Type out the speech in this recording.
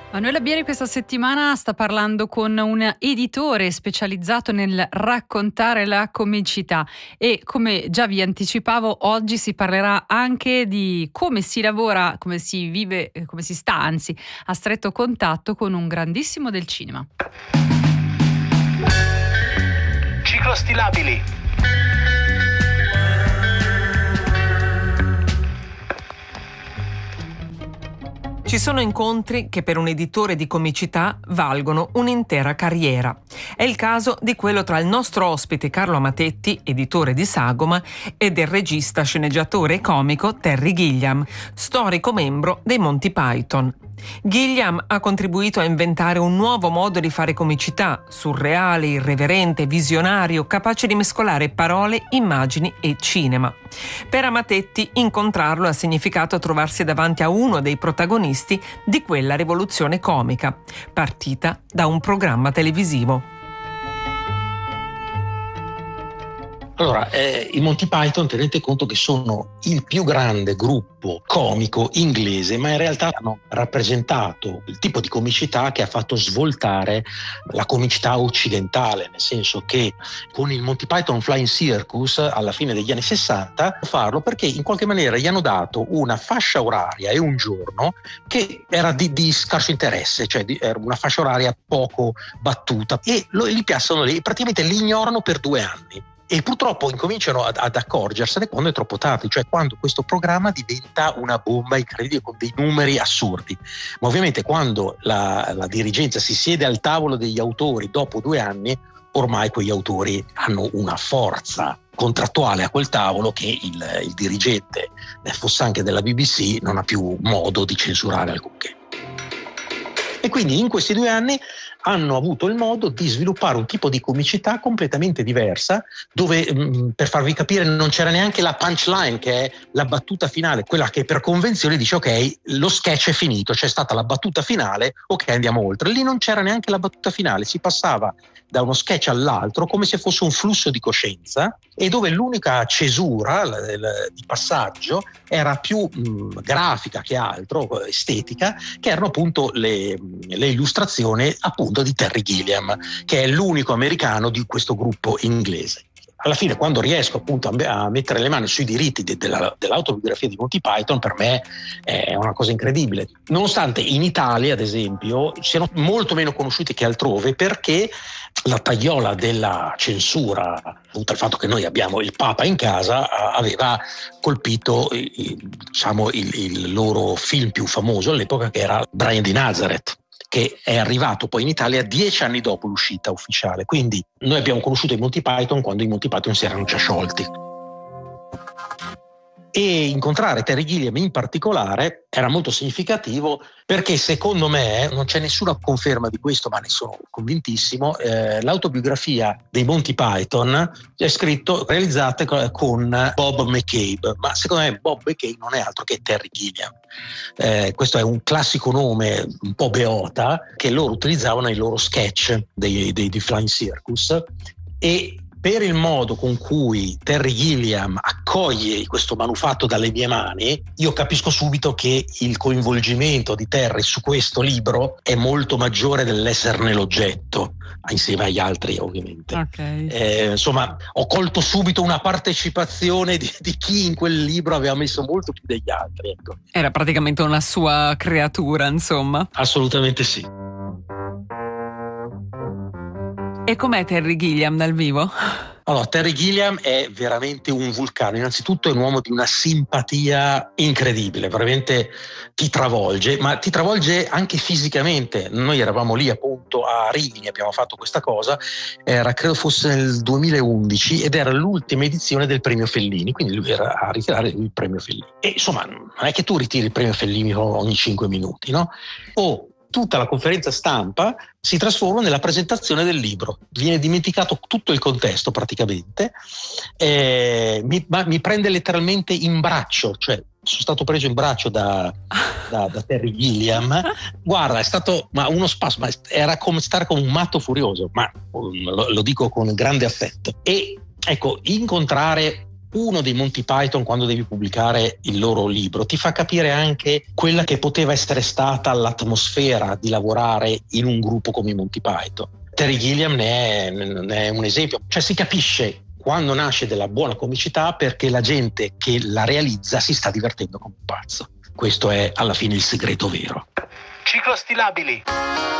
Manuela Bieri questa settimana sta parlando con un editore specializzato nel raccontare la comicità e, come già vi anticipavo, oggi si parlerà anche di come si lavora, come si vive, come si sta anzi a stretto contatto con un grandissimo del cinema. Ciclostilabili. Ci sono incontri che per un editore di comicità valgono un'intera carriera. È il caso di quello tra il nostro ospite Carlo Amatetti, editore di Sagoma, e del regista, sceneggiatore e comico Terry Gilliam, storico membro dei Monty Python. Gilliam ha contribuito a inventare un nuovo modo di fare comicità, surreale, irreverente, visionario, capace di mescolare parole, immagini e cinema. Per Amatetti incontrarlo ha significato trovarsi davanti a uno dei protagonisti di quella rivoluzione comica, partita da un programma televisivo. Allora, i Monty Python, tenete conto che sono il più grande gruppo comico inglese, ma in realtà hanno rappresentato il tipo di comicità che ha fatto svoltare la comicità occidentale, nel senso che con il Monty Python Flying Circus alla fine degli anni 60 farlo perché in qualche maniera gli hanno dato una fascia oraria e un giorno che era di scarso interesse, cioè era una fascia oraria poco battuta, e li piazzano lì, praticamente li ignorano per 2 anni. E purtroppo incominciano ad accorgersene quando è troppo tardi, cioè quando questo programma diventa una bomba incredibile con dei numeri assurdi. Ma ovviamente quando la dirigenza si siede al tavolo degli autori dopo 2 anni, ormai quegli autori hanno una forza contrattuale a quel tavolo che il dirigente, fosse anche della BBC, non ha più modo di censurare alcunché. E quindi in questi 2 anni hanno avuto il modo di sviluppare un tipo di comicità completamente diversa, dove, per farvi capire, non c'era neanche la punchline, che è la battuta finale, quella che per convenzione dice ok, lo sketch è finito, c'è stata la battuta finale, ok, andiamo oltre. Lì non c'era neanche la battuta finale, si passava da uno sketch all'altro come se fosse un flusso di coscienza, e dove l'unica cesura di passaggio era più grafica che altro, estetica, che erano appunto le illustrazioni appunto di Terry Gilliam, che è l'unico americano di questo gruppo inglese. Alla fine, quando riesco appunto a mettere le mani sui diritti dell'autobiografia di Monty Python, per me è una cosa incredibile. Nonostante in Italia, ad esempio, siano molto meno conosciuti che altrove, perché la tagliola della censura, dovuta al fatto che noi abbiamo il Papa in casa, aveva colpito il loro film più famoso all'epoca, che era Brian di Nazareth, che è arrivato poi in Italia 10 anni dopo l'uscita ufficiale. Quindi noi abbiamo conosciuto i Monty Python quando i Monty Python si erano già sciolti. E incontrare Terry Gilliam in particolare era molto significativo, perché secondo me, non c'è nessuna conferma di questo, ma ne sono convintissimo, l'autobiografia dei Monty Python è realizzata con Bob McCabe, ma secondo me Bob McCabe non è altro che Terry Gilliam. Questo è un classico nome un po' beota che loro utilizzavano nei loro sketch dei Flying Circus, e per il modo con cui Terry Gilliam accoglie questo manufatto dalle mie mani, io capisco subito che il coinvolgimento di Terry su questo libro è molto maggiore dell'esserne l'oggetto, insieme agli altri ovviamente. Okay. Insomma, ho colto subito una partecipazione di chi in quel libro aveva messo molto più degli altri. Ecco. Era praticamente una sua creatura, insomma. Assolutamente sì. E com'è Terry Gilliam dal vivo? Allora, Terry Gilliam è veramente un vulcano. Innanzitutto è un uomo di una simpatia incredibile, veramente ti travolge, ma ti travolge anche fisicamente. Noi eravamo lì appunto a Rimini, abbiamo fatto questa cosa, credo fosse nel 2011, ed era l'ultima edizione del premio Fellini, quindi lui era a ritirare il premio Fellini. E insomma, non è che tu ritiri il premio Fellini ogni 5 minuti, no? Tutta la conferenza stampa si trasforma nella presentazione del libro, viene dimenticato tutto il contesto praticamente, mi prende letteralmente in braccio, cioè sono stato preso in braccio da Terry Gilliam. Guarda, è stato uno spasmo, era come stare con un matto furioso, ma lo dico con grande affetto. E ecco, incontrare uno dei Monty Python, quando devi pubblicare il loro libro, ti fa capire anche quella che poteva essere stata l'atmosfera di lavorare in un gruppo come i Monty Python. Terry Gilliam ne è un esempio, cioè si capisce quando nasce della buona comicità perché la gente che la realizza si sta divertendo come un pazzo. Questo è alla fine il segreto vero. Ciclo stilabili.